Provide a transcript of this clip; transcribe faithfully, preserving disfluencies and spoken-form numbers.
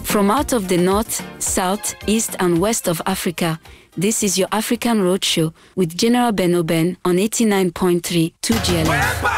From out of the north, south, east and west of Africa, this is your African Roadshow with General Ben Oben on eighty-nine point three two G L F.